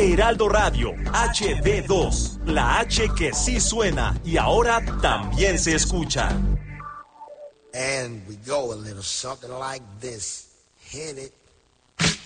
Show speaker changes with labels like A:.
A: Heraldo Radio, HD2, la H que sí suena y ahora también se escucha.
B: And we go a little something like this. Hit it.